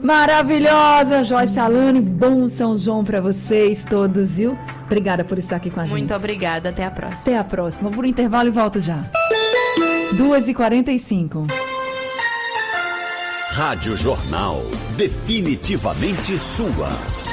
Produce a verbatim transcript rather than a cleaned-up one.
Maravilhosa, Joyce Alane. Bom São João para vocês todos, viu? Obrigada por estar aqui com a gente. Muito obrigada, até a próxima. Até a próxima. Vou pro intervalo e volto já. duas e quarenta e cinco. Rádio Jornal, definitivamente sua.